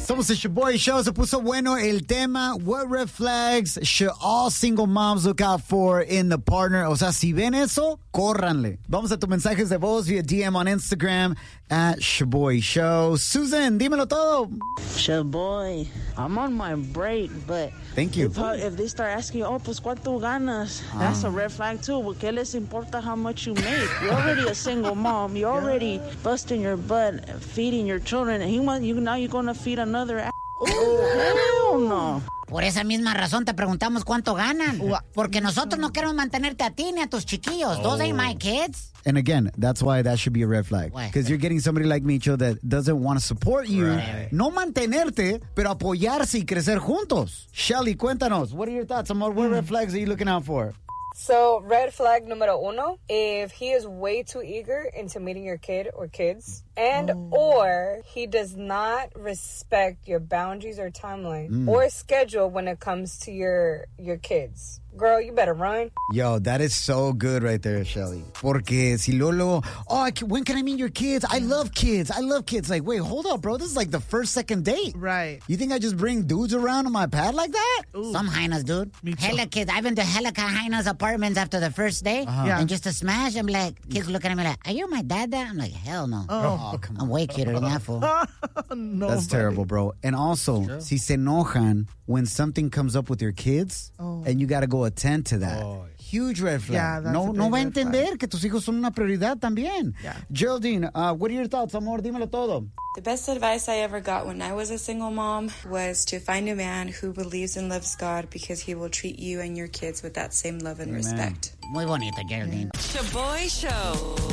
Somos el Shaboy Show. Se puso bueno el tema. What red flags should all single moms look out for in the partner? O sea, si ven eso, córranle. Vamos a tus mensajes de voz via DM on Instagram at Shaboy Show. Susan, dímelo todo. Shaboy, I'm on my break, but Thank you. if they start asking, oh, pues cuánto ganas, that's a red flag too. ¿Qué les importa how much you make? You're already a single mom. You're already busting your butt, feeding your children, and now you're going to feed another ass. Oh, hell no. Por esa misma razón te preguntamos cuánto ganan. Porque nosotros no queremos mantenerte a ti ni a tus chiquillos. Those ain't my kids. And again, that's why that should be a red flag. Because you're getting somebody like Micho that doesn't want to support you. Right. No mantenerte, pero apoyarse y crecer juntos. Shelly, cuéntanos. What are your thoughts on what red flags are you looking out for? So, red flag numero uno, if he is way too eager into meeting your kid or kids, and or he does not respect your boundaries or timeline or schedule when it comes to your kids. Girl, you better run. Yo, that is so good right there, Shelly. Porque si Lolo, when can I meet your kids? I love kids. Like, wait, hold up, bro. This is like the second date. Right. You think I just bring dudes around on my pad like that? Ooh. Some hyenas, dude. Hella kids. I've been to hella hyenas apartments after the first day. Yeah. And just to smash, I'm like, kids looking at me like, are you my dad? I'm like, hell no. Oh, come on. I'm way cuter than that fool. No, That's terrible, bro. And also, si se enojan when something comes up with your kids and you got to go attend to that. Huge red flag. Yeah, that's no a big va a red entender flag. que tus hijos son una prioridad también. Yeah. Geraldine, what are your thoughts, amor? Dímelo todo. The best advice I ever got when I was a single mom was to find a man who believes and loves God because he will treat you and your kids with that same love and respect. Muy bonito, Geraldine. Shaboy Show.